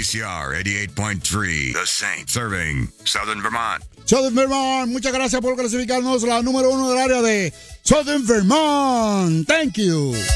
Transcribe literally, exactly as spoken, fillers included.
C R eighty-eight point three, The Saint, serving Southern Vermont. Southern Vermont, muchas gracias por clasificarnos la número uno del área de Southern Vermont. Thank you.